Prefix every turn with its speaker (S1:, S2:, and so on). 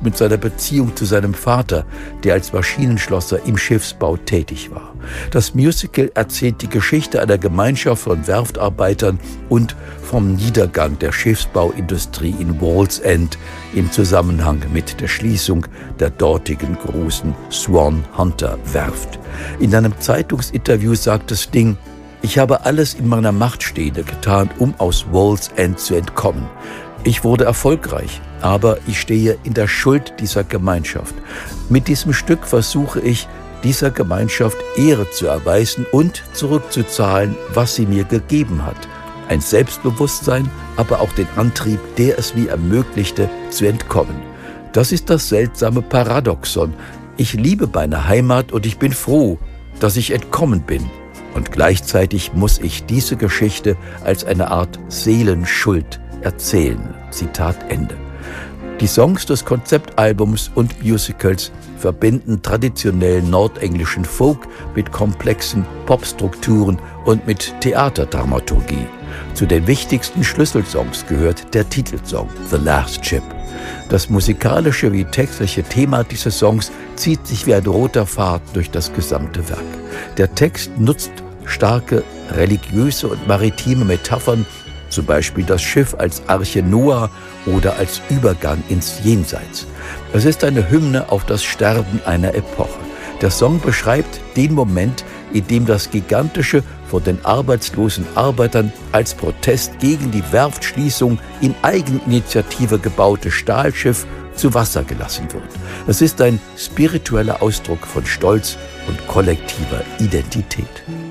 S1: mit seiner Beziehung zu seinem Vater, der als Maschinenschlosser im Schiffsbau tätig war. Das Musical erzählt die Geschichte einer Gemeinschaft von Werftarbeitern und vom Niedergang der Schiffsbauindustrie in Wallsend im Zusammenhang mit der Schließung der dortigen großen Swan Hunter Werft. In einem Zeitungsinterview sagt Sting: „Ich habe alles in meiner Macht Stehende getan, um aus Wallsend zu entkommen. Ich wurde erfolgreich, aber ich stehe in der Schuld dieser Gemeinschaft. Mit diesem Stück versuche ich, dieser Gemeinschaft Ehre zu erweisen und zurückzuzahlen, was sie mir gegeben hat. Ein Selbstbewusstsein, aber auch den Antrieb, der es mir ermöglichte, zu entkommen. Das ist das seltsame Paradoxon. Ich liebe meine Heimat und ich bin froh, dass ich entkommen bin. Und gleichzeitig muss ich diese Geschichte als eine Art Seelenschuld erzählen." Zitat Ende. Die Songs des Konzeptalbums und Musicals verbinden traditionellen nordenglischen Folk mit komplexen Popstrukturen und mit Theaterdramaturgie. Zu den wichtigsten Schlüsselsongs gehört der Titelsong The Last Ship. Das musikalische wie textliche Thema dieses Songs zieht sich wie ein roter Faden durch das gesamte Werk. Der Text nutzt starke religiöse und maritime Metaphern, zum Beispiel das Schiff als Arche Noah oder als Übergang ins Jenseits. Es ist eine Hymne auf das Sterben einer Epoche. Der Song beschreibt den Moment, in dem das gigantische, von den arbeitslosen Arbeitern als Protest gegen die Werftschließung in Eigeninitiative gebaute Stahlschiff zu Wasser gelassen wird. Es ist ein spiritueller Ausdruck von Stolz und kollektiver Identität.